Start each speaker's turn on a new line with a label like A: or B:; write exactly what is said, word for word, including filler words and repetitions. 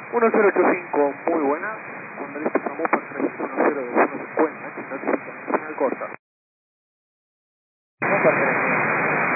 A: uno cero ocho cinco, muy buenas. Cuando listo llamó para registro uno cero dos uno cincuenta, notificación final corta.
B: No,